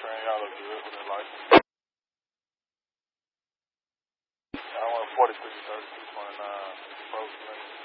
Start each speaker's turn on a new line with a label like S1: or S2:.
S1: train y'all look good with that license. I want a 46 or 32.9 Pro Slim.